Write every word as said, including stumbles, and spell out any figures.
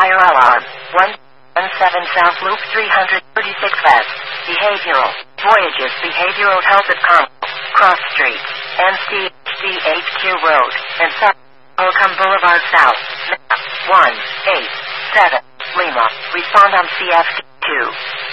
Fire alarm. one one seven South Loop three thirty-six West. Behavioral. Voyages Behavioral Health at Congo. Cross Street. N C C H Q Road. And South Holcomb Boulevard South. one eight seven Lima. Respond on C F two.